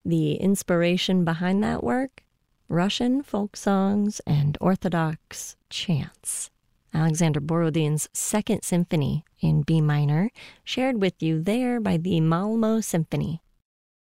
The inspiration behind that work? Russian folk songs and Orthodox chants. Alexander Borodin's Second Symphony in B minor, shared with you there by the Malmo Symphony.